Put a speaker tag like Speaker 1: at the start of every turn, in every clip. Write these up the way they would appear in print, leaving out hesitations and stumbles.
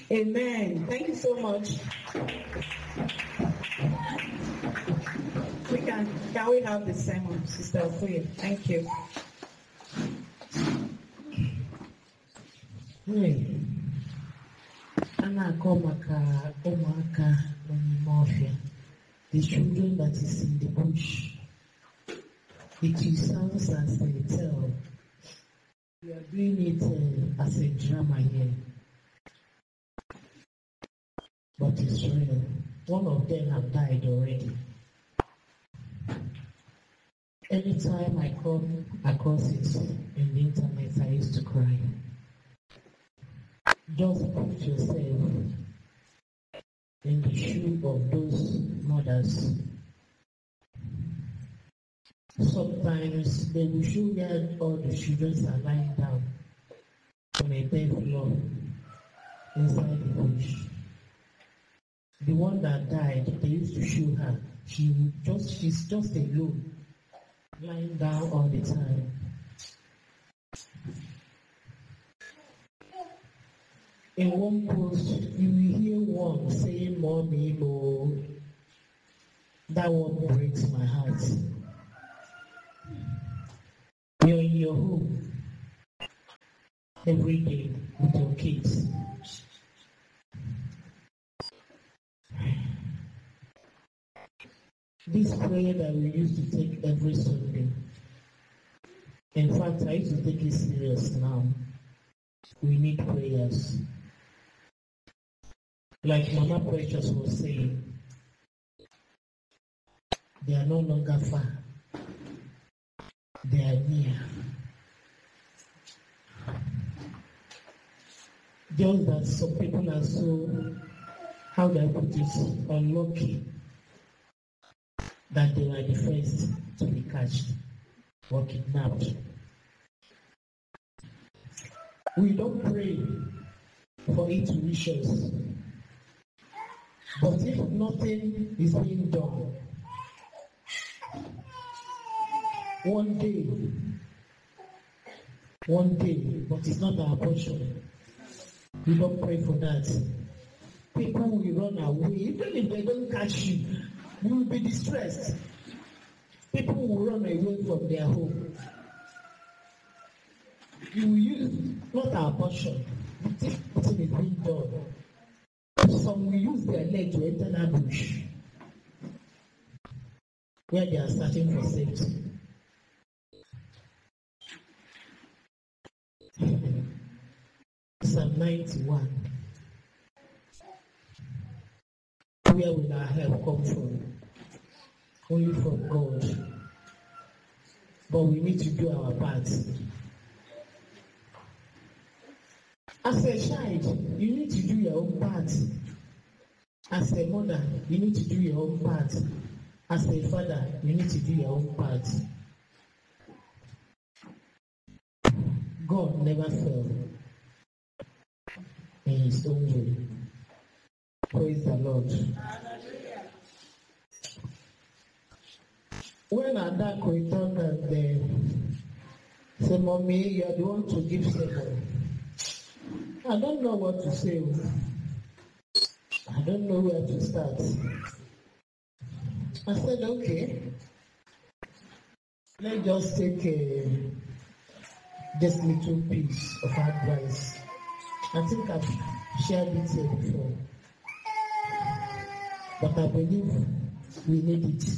Speaker 1: Amen. Thank you so much. Can we have the sermon, Sister Okoye? Thank you.
Speaker 2: Ana Komaka Omaka Mafia, the children that is in the bush. It sounds as a tale. We are doing it as a drama here. But it's real. One of them have died already. Anytime I come across it in the internet, I used to cry. Just put yourself in the shoe of those mothers. Sometimes they will show where all the children are lying down on a bed floor inside the bush. The one that died, they used to show her. She's just alone, lying down all the time. In one post, you will hear one saying, "Mommy, Mo." That one breaks my heart. You're in your home every day with your kids. This prayer that we used to take every Sunday. In fact, I used to take it serious now. We need prayers. Like Mama Precious was saying, they are no longer far. They are near. Just that some people are so, how do I put it, unlucky that they were the first to be catched or kidnapped. We don't pray for it to reach us. But if nothing is being done, one day, but it's not our portion. We don't pray for that. People will run away. Even if they don't catch you, you will be distressed. People will run away from their home. You will use not our portion. If nothing is being done, some will use their leg to enter that bush where they are searching for safety. Psalm 91. Where will our help come from? Only from God. But we need to do our part. As a child, you need to do your own part. As a mother, you need to do your own part. As a father, you need to do your own part. God never failed in his own way. Praise the Lord. When Adak returned and said, "Mommy, you are the one to give sermon." I don't know what to say. I don't know where to start. I said, okay, let's just take this little piece of advice. I think I've shared it here before. But I believe we need it.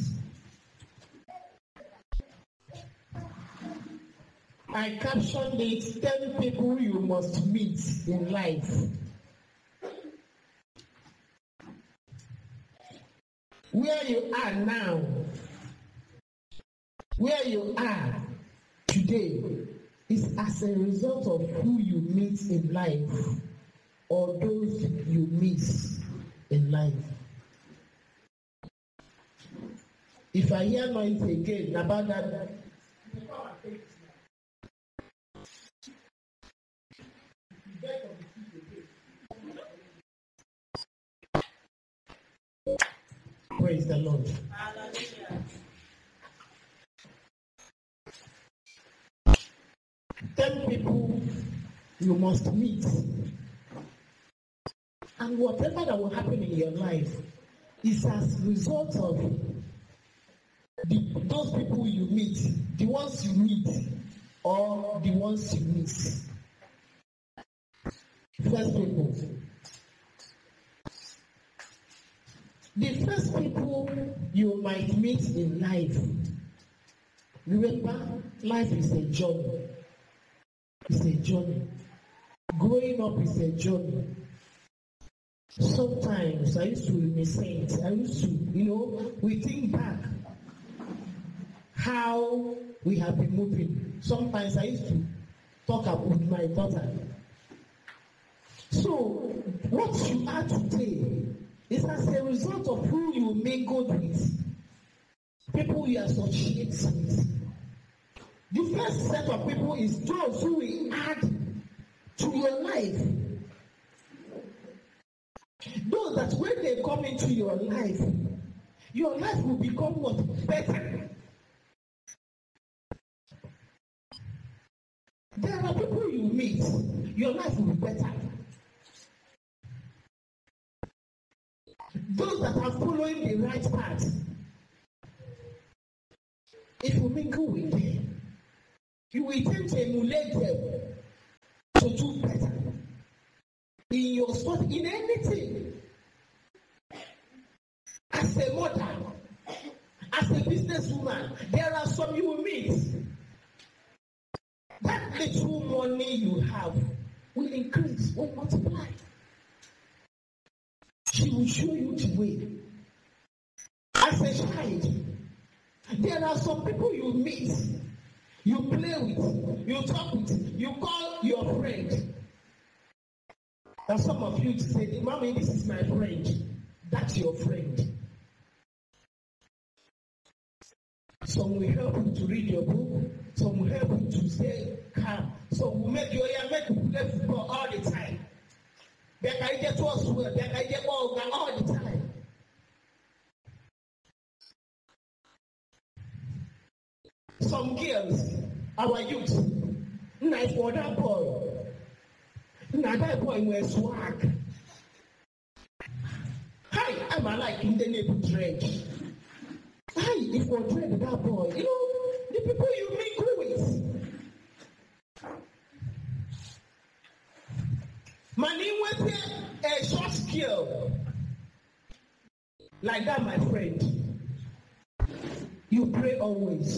Speaker 2: I captioned it, 10 people you must meet in life. Where you are now, where you are today, is as a result of who you meet in life or those you miss in life. If I hear noise again about that, praise the Lord. Hallelujah. 10 people you must meet And whatever that will happen in your life is as a result of those people you meet, the ones you meet, or the ones you miss. First people. The first people you might meet in life. Remember, life is a journey. It's a journey. Growing up is a journey. Sometimes I used to be saint. I used to, we think back how we have been moving. Sometimes I used to talk about with my daughter. So, what you are today is as a result of who you mingle with, people you associate with. The first set of people is those who will add to your life. Those that when they come into your life will become what? Better. There are people you meet, your life will be better. Those that are following the right path, if you mingle with them, you will tend to emulate them to do better. In your study, in anything. As a mother, as a businesswoman, there are some you will meet. That little money you have will increase, will multiply. She will show you the way. As a child, there are some people you meet, you play with, you talk with, you call your friend. And some of you say, Mommy, this is my friend. That's your friend. Some will help you to read your book. Some will help you to stay calm. Some will make you play football all the time. They can get to us well. They can get all the time. Some girls, our youth, nice for that boy. Now that boy wears swag. Hi, I'm like in the neighborhood dredge. Hi, if we're dread that boy, the people you mingle with. Money with a short skill. Like that, my friend. You pray always.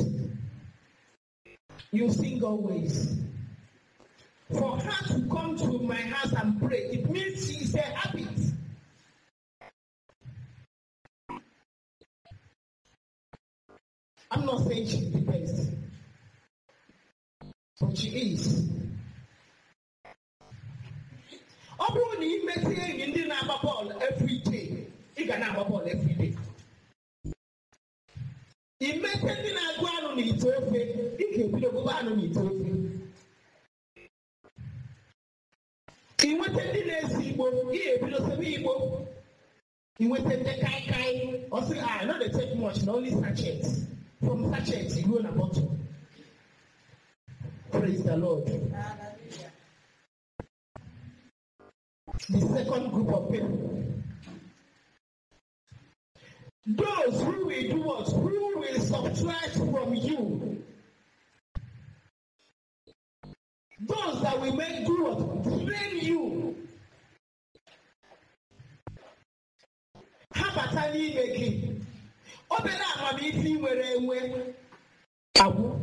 Speaker 2: You sing always. For her to come to my house and pray, it means she is a habit. I'm not saying she's the best, but she is. Everyone you may say in the number ball every day. You can have a ball every day. You may say in a guan on it over. You can be a guan on it over. You went to the Zibo, here, Bilosavibo. You went to the Kai, or say, I know they take much, only sachets. From sachets, you go in a bottle. Praise the Lord. The second group of people. Those who will do what? Who will subtract from you. Those that will make do what? Drain you. How about I need making? Open up my meeting where Abu.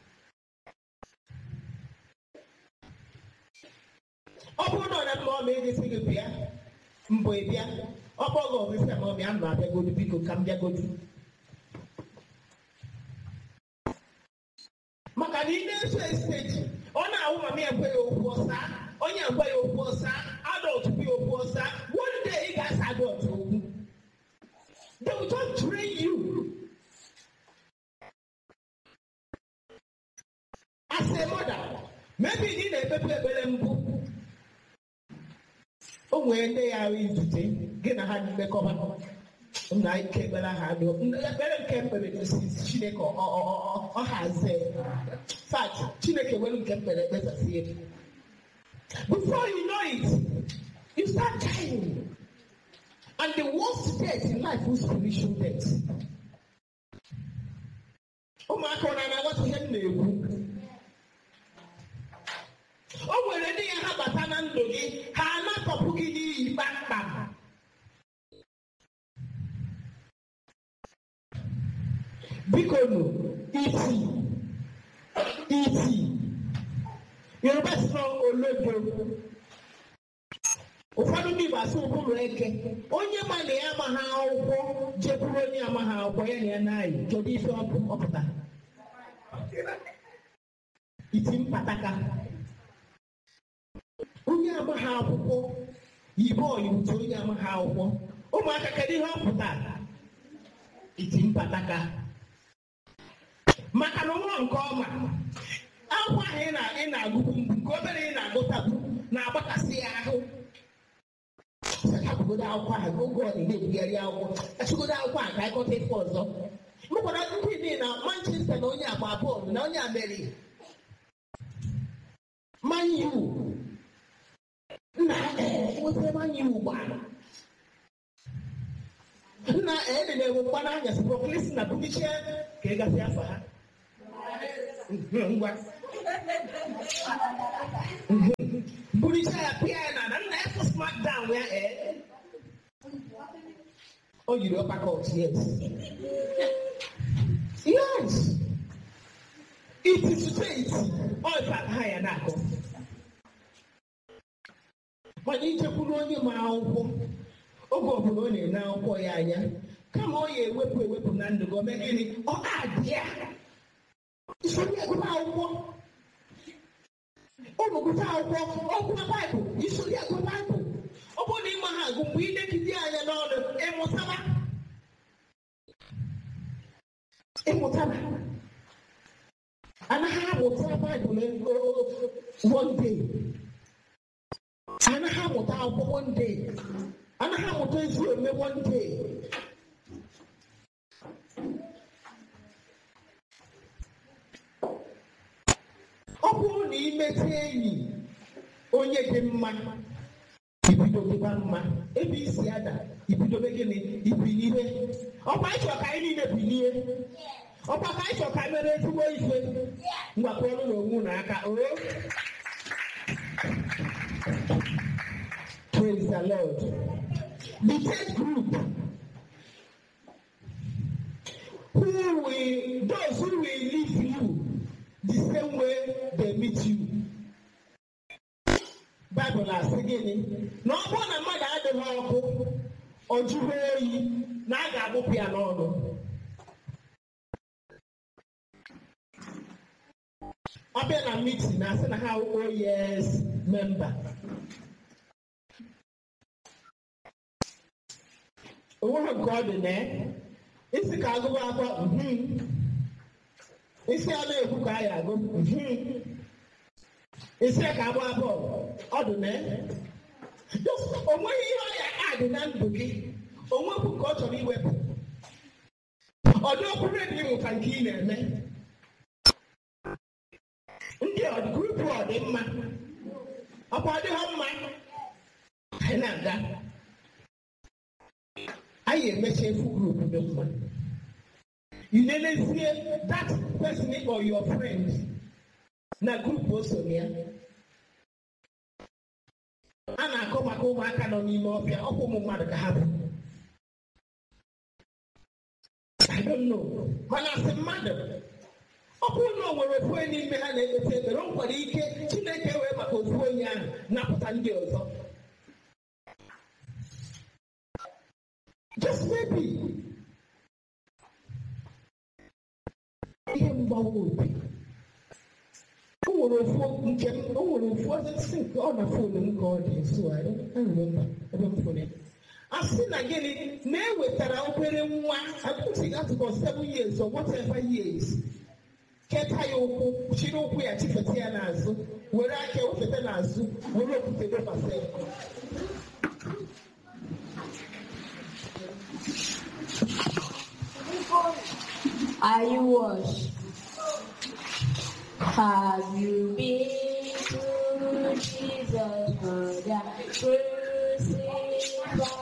Speaker 2: Open on that more made this thing here. Mboibia. Open go with them, mommy. I'm not going to people come there. Go to Macadina stage. On our woman, and pay your on your way of adult to be your one day you guys adult. They will just train you. As a mother, maybe in a paper. Oh, when they are in today, get a hand in the cover. Night cable, I had no better camper with Chineko or has a fact. Chineke will camp better see it. Before you know it, you start dying. And the worst death in life was spiritual death. Oh my God, and I want to hear you. Oh, when any have a tanan dogi, Hana Papugini back. Bikono, E.T. Your best strong or logo. Ụfọdụ ndị gbasa ụbụrụ eke onye ma na ya ma ha akwụkwọ jekwuru onye ama ha akwụkwọ ya na ya na-ayị kedu ife ọpụta iti mpataka onye ama ha akwụkwọ yibe oyiwutu onye ama ha akwụkwọ ụmụaka kedu ihe ọpụta iti mpataka maka na ụlọ nke ọma akwụkwọ ahụ ị na-agụkwu nke obere ị na-agụta na-agbakasị ya ahụ achọgodo akwụkwọ ahụ oge ọ na-ebugharị akwụkwọ achọgodo akwụkwọ ahụ ka ịkọta ife ọzọ mụkwara ndị dị na Manchester na onye agba bọọlụ na onye America Man U nna nwetara Man U gbara nna na-enwe mgbanụ anya si Brooklyn na Bukiche ka ị gasị afọ ha ngwa Burisha ya piano na nna ya SmackDown ya oh you know back out yes it is faith all that higher na go mana ijekwuru onye ma akwụkwọ oge ọbụla ọ na-ene akwụkwọ ya anya kama ọ ya ewepụ na ndụ gị o mee gịnị ọ adịa isonye agụba akwụkwọ ụmụgụta akwụkwọ ọgwụna Baịbụl isonye agụ Baịbụl ọ bụrụ na ịma ha agụ mgbe ị na-ekide anya n'ọnụ ịmụtaba anaghị amụta Baịbụl one day anaghị amụta akwụkwọ one day anaghị amụta ezi omume one day ọ bụrụ na imeta enyi onye dị mma ibido dịba mma ebe isi ada ibidobe gịnị ibilie ọkwa ịchọ ka anyị niile bilie ọkwa ka ịchọ ka mere ezigbo ife mgbakọ ọrụ na onwe na aka praise the Lord. The third group those who will leave you the same way they meet you. Bible asị gịnị na ọ bụrụ na mmadụ adịghị ọkụ ọ jụrụ oyi na a ga-agbụpụ ya n'ọnụ ọ bịa na meeting na asị na ha yes member onweghị nke ọ dị na isi ka agụba akwa isi a na-ekwu ka a ya agụ isi ka agba bọọlụ ọdụ na onweghị ihe ọya adị na ndụ gị onwekwu ka ọ chọrọ iwepụ ọdụ okwu redio ịmụta nke ị na-eme ndị grupu ọ dị mma ọkwa adịghị mma anyị na-aga anyị emecha efu grupu dị mma ilelezie that person or your friend na grupu o so ya a na-akọ maka ụmụaka nọ n'ime ọbịa ọkwa ụmụ mmadụ ka ha bụ I don't know mana asị mmadụ ọkwa ụlọ nwere ofu onye n'ime ha na-ekpete ekpere o nkwara ike Chineke wee maka ofu onye ahụ napụta ndị ọzọ just maybe ihe mgbawa obi o nwere ofu ọzọ nke ọ na fon m ka ọ dị nso remember ebe m fon a sị na gịnị na-ewetara obere nwa abụghị atụkọ 7 years or whatever years keta ya ụkwụ chiri ụkwụ ya chifeta ya n'azụ were aka wefeta n'azụ were okwute bebasa ya
Speaker 3: Are you washed? Have you been to Jesus for the crucifixion?